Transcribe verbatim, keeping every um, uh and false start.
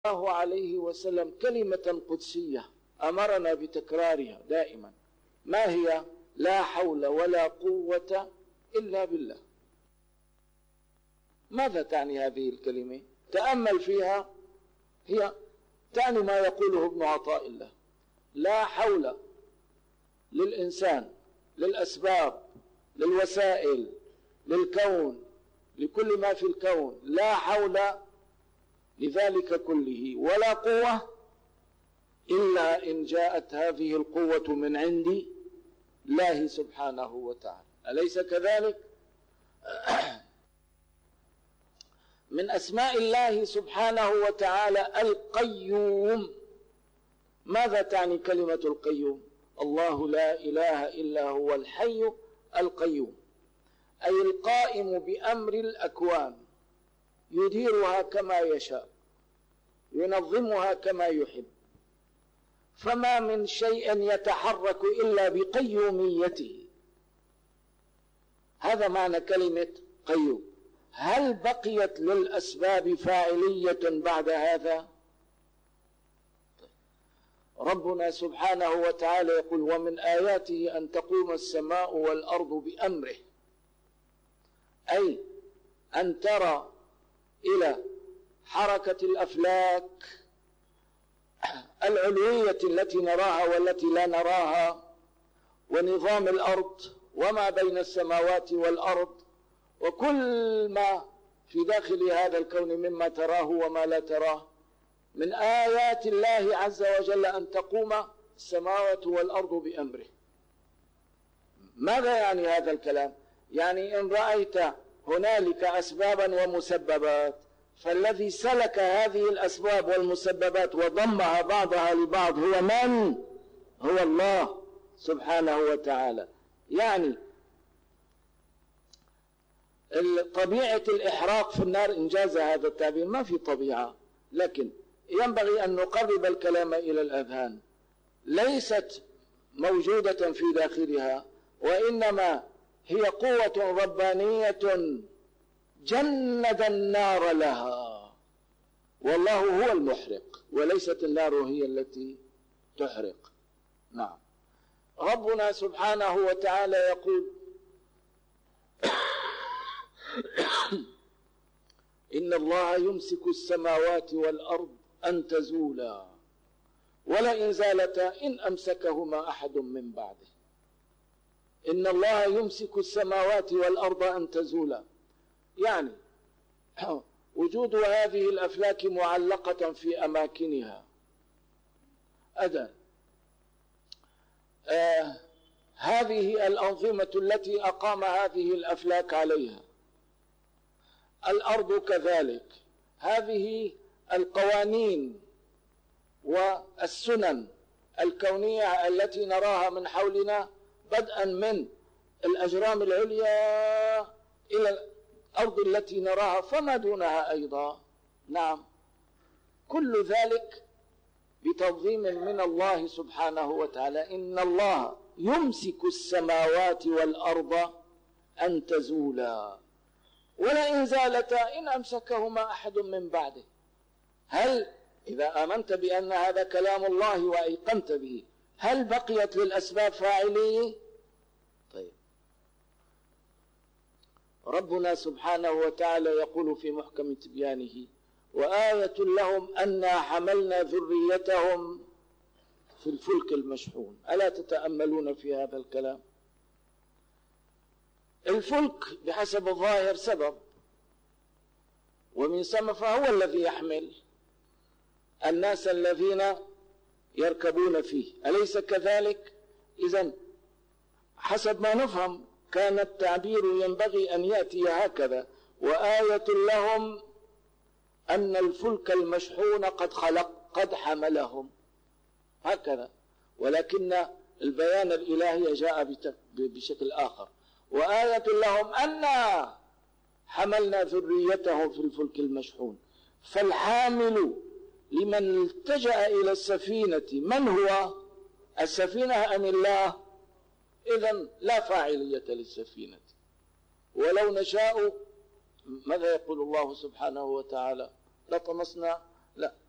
الله عليه وسلم كلمة قدسية أمرنا بتكرارها دائما، ما هي؟ لا حول ولا قوة إلا بالله. ماذا تعني هذه الكلمة؟ تأمل فيها، هي تعني ما يقوله ابن عطاء الله: لا حول للإنسان، للأسباب، للوسائل، للكون، لكل ما في الكون، لا حول لذلك كله ولا قوة إلا إن جاءت هذه القوة من عند الله سبحانه وتعالى. أليس كذلك؟ من أسماء الله سبحانه وتعالى القيوم. ماذا تعني كلمة القيوم؟ الله لا إله إلا هو الحي القيوم، أي القائم بأمر الأكوان، يديرها كما يشاء، ينظمها كما يحب، فما من شيء يتحرك إلا بقيوميته. هذا معنى كلمة قيوم. هل بقيت للأسباب فاعلية بعد هذا؟ ربنا سبحانه وتعالى يقول: ومن آياته أن تقوم السماء والأرض بأمره، أي أن ترى إلى حركة الأفلاك العلوية التي نراها والتي لا نراها، ونظام الأرض وما بين السماوات والأرض، وكل ما في داخل هذا الكون مما تراه وما لا تراه. من آيات الله عز وجل أن تقوم السماوات والأرض بأمره. ماذا يعني هذا الكلام؟ يعني إن رأيت هنالك أسبابا ومسببات، فالذي سلك هذه الأسباب والمسببات وضمها بعضها لبعض هو من؟ هو الله سبحانه وتعالى. يعني طبيعة الإحراق في النار، إنجاز هذا التعبير، ما في طبيعة، لكن ينبغي أن نقرب الكلام إلى الأذهان. ليست موجودة في داخلها، وإنما هي قوة ربانية جند النار لها، والله هو المحرق، وليست النار هي التي تحرق. نعم. ربنا سبحانه وتعالى يقول: إن الله يمسك السماوات والأرض أن تزولا ولئن زالتا إن أمسكهما أحد من بعده. إن الله يمسك السماوات والأرض أن تزولا، يعني وجود هذه الأفلاك معلقة في أماكنها أدى آه هذه الأنظمة التي أقام هذه الأفلاك عليها، الأرض كذلك، هذه القوانين والسنن الكونية التي نراها من حولنا، بدءا من الأجرام العليا إلى الأرض التي نراها فما دونها أيضا. نعم، كل ذلك بتنظيم من الله سبحانه وتعالى. إن الله يمسك السماوات والأرض أن تزولا ولئن زالتا إن أمسكهما أحد من بعده. هل إذا آمنت بأن هذا كلام الله وأيقنت به، هل بقيت للأسباب فاعلية؟ طيب، ربنا سبحانه وتعالى يقول في محكم تبيانه: وآية لهم أنا حملنا ذريتهم في الفلك المشحون. ألا تتأملون في هذا الكلام؟ الفلك بحسب الظاهر سبب، ومن ثم فهو الذي يحمل الناس الذين يركبون فيه، أليس كذلك؟ إذن حسب ما نفهم كان التعبير ينبغي أن يأتي هكذا: وآية لهم أن الفلك المشحون قد خلق قد حملهم، هكذا. ولكن البيان الإلهي جاء بشكل آخر: وآية لهم أنا حملنا ذريتهم في الفلك المشحون. فالحامل لمن التجأ إلى السفينة من هو؟ السفينة أم الله؟ إذن لا فاعلية للسفينة. ولو نشاء، ماذا يقول الله سبحانه وتعالى؟ لطمسنا لا